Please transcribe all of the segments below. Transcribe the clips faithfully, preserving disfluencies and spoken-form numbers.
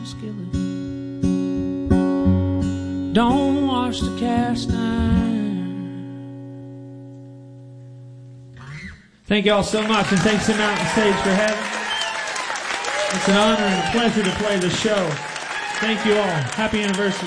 skillet. Don't wash the cast iron. Thank you all so much, and thanks to Mountain Stage for having me. It's an honor and a pleasure to play the show. Thank you all. Happy anniversary.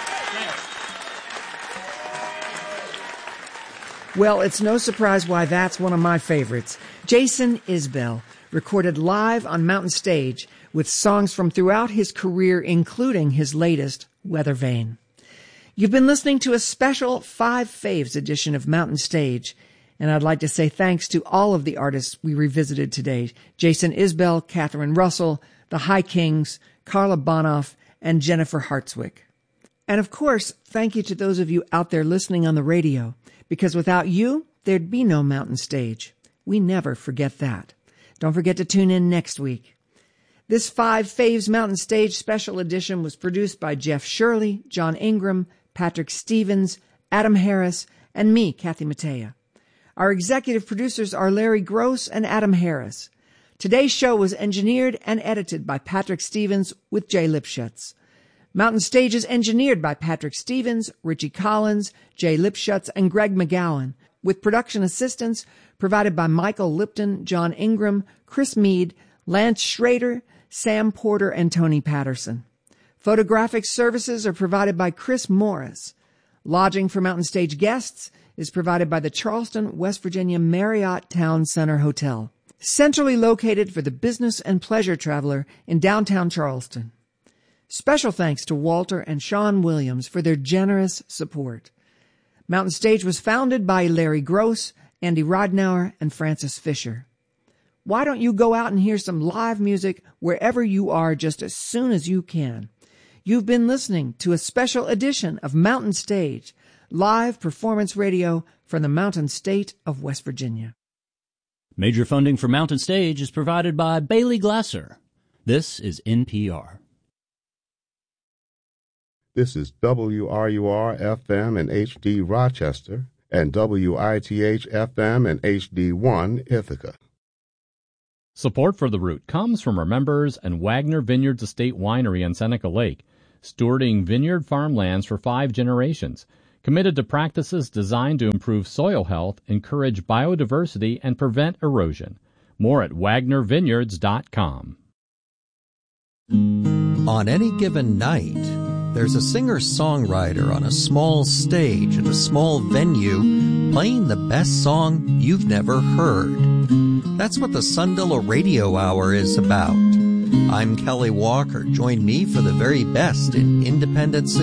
Well, it's no surprise why that's one of my favorites. Jason Isbell, recorded live on Mountain Stage with songs from throughout his career, including his latest, Weather Vane. You've been listening to a special Five Faves edition of Mountain Stage, and I'd like to say thanks to all of the artists we revisited today. Jason Isbell, Catherine Russell, the High Kings, Carla Bonoff, and Jennifer Hartswick. And of course, thank you to those of you out there listening on the radio, because without you, there'd be no Mountain Stage. We never forget that. Don't forget to tune in next week. This Five Faves Mountain Stage special edition was produced by Jeff Shirley, John Ingram, Patrick Stevens, Adam Harris, and me, Kathy Mattea. Our executive producers are Larry Gross and Adam Harris. Today's show was engineered and edited by Patrick Stevens with Jay Lipschutz. Mountain Stage is engineered by Patrick Stevens, Richie Collins, Jay Lipschutz, and Greg McGowan, with production assistance provided by Michael Lipton, John Ingram, Chris Mead, Lance Schrader, Sam Porter, and Tony Patterson. Photographic services are provided by Chris Morris. Lodging for Mountain Stage guests is provided by the Charleston, West Virginia Marriott Town Center Hotel, centrally located for the business and pleasure traveler in downtown Charleston. Special thanks to Walter and Sean Williams for their generous support. Mountain Stage was founded by Larry Gross, Andy Rodnauer, and Francis Fisher. Why don't you go out and hear some live music wherever you are just as soon as you can? You've been listening to a special edition of Mountain Stage, live performance radio from the Mountain State of West Virginia. Major funding for Mountain Stage is provided by Bailey Glasser. This is N P R. This is W R U R F M and H D Rochester and W I T H F M and H D one Ithaca. Support for The Root comes from our members and Wagner Vineyards Estate Winery on Seneca Lake, stewarding vineyard farmlands for five generations, committed to practices designed to improve soil health, encourage biodiversity, and prevent erosion. More at wagner vineyards dot com. On any given night, there's a singer-songwriter on a small stage at a small venue playing the best song you've never heard. That's what the Sundalo Radio Hour is about. I'm Kelly Walker. Join me for the very best in independent singing